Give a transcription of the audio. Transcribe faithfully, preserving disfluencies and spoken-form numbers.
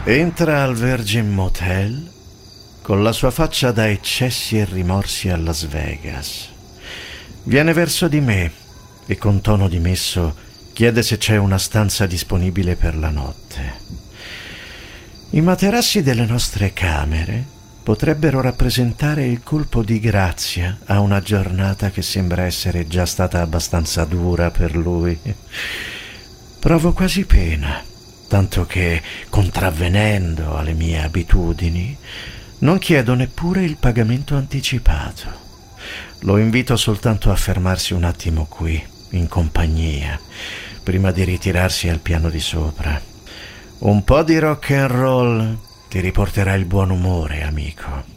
Entra al Virgin Motel con la sua faccia da eccessi e rimorsi a Las Vegas. Viene verso di me e con tono dimesso chiede se c'è una stanza disponibile per la notte. I materassi delle nostre camere potrebbero rappresentare il colpo di grazia a una giornata che sembra essere già stata abbastanza dura per lui. Provo quasi pena, tanto che, contravvenendo alle mie abitudini, non chiedo neppure il pagamento anticipato. Lo invito soltanto a fermarsi un attimo qui, in compagnia, prima di ritirarsi al piano di sopra. Un po' di rock and roll ti riporterà il buon umore, amico.